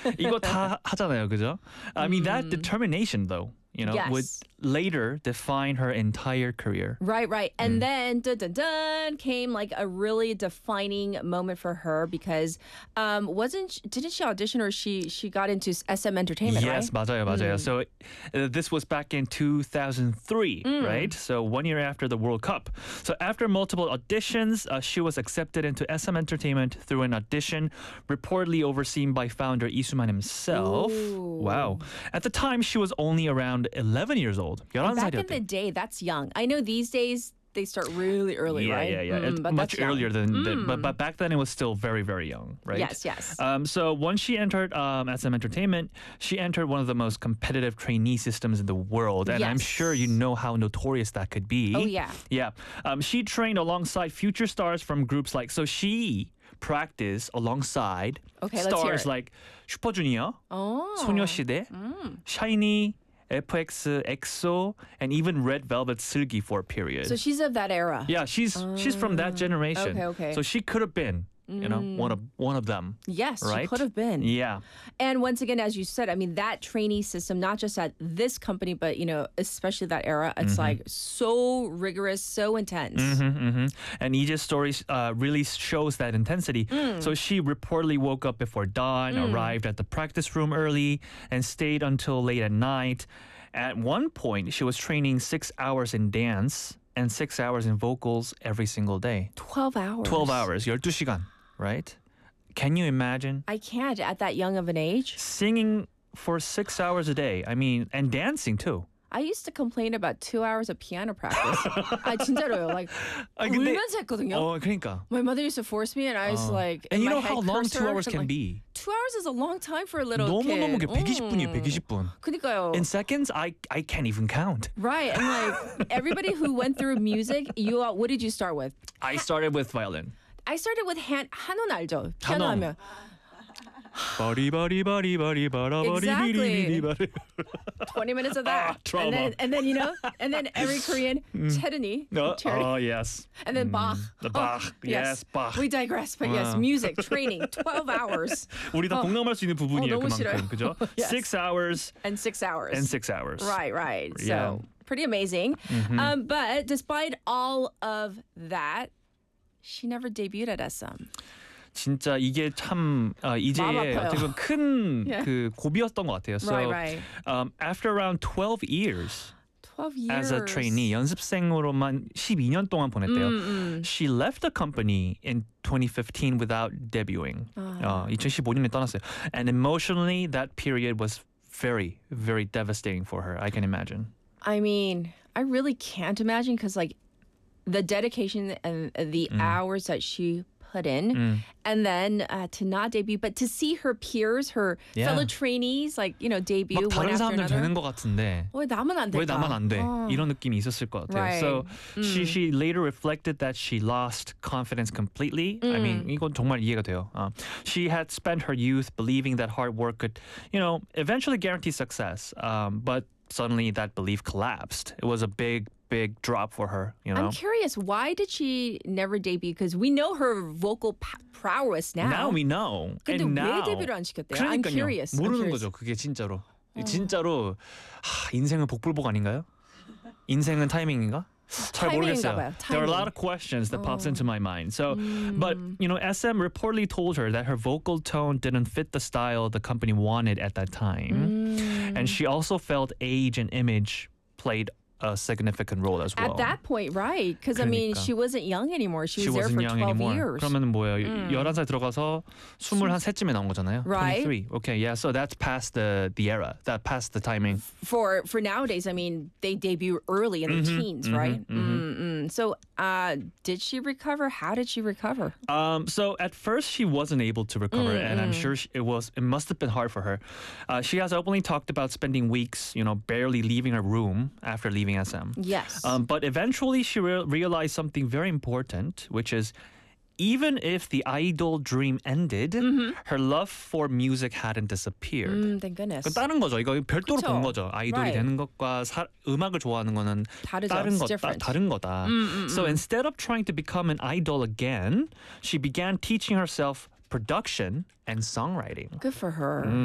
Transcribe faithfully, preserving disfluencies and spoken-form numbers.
이거 다 하잖아요, 그죠? I mean, that determination, though, you know, Yes. would later define her entire career. Right, right. And then dun, dun, dun, came like a really defining moment for her because um wasn't she, didn't she audition or she she got into S M Entertainment, Yes, right? 맞아요, 맞아요. So uh, this was back in two thousand three, right? So one year after the World Cup. So after multiple auditions, uh, she was accepted into S M Entertainment through an audition reportedly overseen by founder Lee Soo-man himself. Ooh. Wow. At the time, she was only around eleven years old. 열한 Back in the 살이었대. day, that's young. I know these days they start really early, Yeah, right? yeah, yeah. Mm, It's but much that's young. earlier than, than but, but back then it was still very, very young, right? Yes, yes. Um, so once she entered um, S M Entertainment, she entered one of the most competitive trainee systems in the world, and I'm Yes. sure you know how notorious that could be. Oh, yeah. Yeah. Um, she trained alongside future stars from groups like so she practiced alongside Okay, let's hear stars it. like 슈퍼주니어, Oh. 소녀시대, 샤이니, F X, 엑소, and even Red Velvet 슬기 for a period. So she's of that era. Yeah, she's she's from that generation. okay, okay. So she could have been, you know, one of one of them. Yes, Right? she could have been. Yeah. And once again, as you said, I mean, that trainee system, not just at this company, but, you know, especially that era, it's like so rigorous, so intense. hmm And Ija's story uh, really shows that intensity. So she reportedly woke up before dawn, arrived at the practice room early, and stayed until late at night. At one point, she was training six hours in dance and six hours in vocals every single day. twelve hours. twelve hours, 열두 시간, right? Can you imagine? I can't at that young of an age. Singing for six hours a day. I mean, and dancing too. I used to complain about two hours of piano practice. 아, 진짜로요. Like, 아, 근데- 울면서 했거든요. 어, 그러니까. My mother used to force me and I was like, And in you my know how head long cursor, two hours can like, be? Two hours is a long time for a little kid. 너무너무 게 백이십 분이에요, 음. 백이십 분. 그니까요. In seconds, I, I can't even count. Right. And like everybody who went through music, you uh, what did you start with? I started with violin. I started with hand, 한원 알죠? 피아노 한원. 하면. 바리바리바리바리 바라바리비리비리 바리. twenty minutes of that. Ah, trauma. And then, and then, you know, and then every Korean, 체르니, Oh, charity. oh, yes. And then Bach. The Bach. Oh, yes, Bach. We digress, but yes, Wow. music, training, twelve hours 우리 다 공감할 수 있는 부분이에요, 어, 너무 그만큼. 싫어요. 그죠? Yes. Six hours and six hours. and six hours. Right, right. So Yeah. Mm-hmm. pretty amazing. Um, but despite all of that, she never debuted at S M. 진짜 이게 참 어, 마음 이제의 아파요. 어떻게 보면 큰 Yeah. 그 고비였던 것 같아요. So Right, right. Um, after around twelve years twelve years. as a trainee, 연습생으로만 십이 년 동안 보냈대요. 음, 음. She left the company in twenty fifteen without debuting. 어, 이천십오 년에 떠났어요. And emotionally, that period was very, very devastating for her. I can imagine. I mean, I really can't imagine because like the dedication and the Mm. hours that she put in and then uh, to not debut but to see her peers, her Yeah. fellow trainees like, you know, debut 막 one 다른 after 사람들 되는 another. 것 같은데 왜 나만 안 될까? 왜 나만 안 돼? 어. 이런 느낌이 있었을 것 같아요. Right. So she she later reflected that she lost confidence completely. I mean, 이건 정말 이해가 돼요. Uh, she had spent her youth believing that hard work could, you know, eventually guarantee success. Um, but suddenly that belief collapsed. It was a big, big drop for her. You know. I'm curious, why did she never debut? Because we know her vocal p- prowess now. Now we know. 근데 And 왜 now, 데뷔를 안 시켰대요? I'm 그러니까요. curious. I'm 모르는 curious. 거죠. 그게 진짜로. 진짜로 하, 인생은 복불복 아닌가요? 인생은 타이밍인가? 잘 타이밍인가 모르겠어요. 봐요. There are a 타이밍. lot of questions that pops into my mind. So, but you know, S M reportedly told her that her vocal tone didn't fit the style the company wanted at that time, and she also felt age and image played a significant role as well. At that point, right? Because I mean, 그러니까. she wasn't young anymore. She, She was there wasn't for young twelve anymore. years. 그러면 뭐예요? 열한 살 들어가서 스물한 셋쯤에 나온 거잖아요. Right. twenty-three. Okay, yeah. So that's past the the era. That past the timing. For for nowadays, I mean, they debut early in their teens, right? Mm-mm. So, uh, did she recover? How did she recover? Um, so at first she wasn't able to recover, and I'm sure she, it was it must have been hard for her. Uh, she has openly talked about spending weeks, you know, barely leaving her room after leaving S M. Yes. Um, but eventually she re- realized something very important, which is even if the idol dream ended, her love for music hadn't disappeared. Mm, thank goodness. 그 다른 거죠. 이거 별도로 그쵸. 본 거죠. 아이돌이 Right. 되는 것과 사, 음악을 좋아하는 거는 다르죠. 다른 It's 거다. different. 다른 거다. So instead of trying to become an idol again, she began teaching herself production and songwriting. Good for her.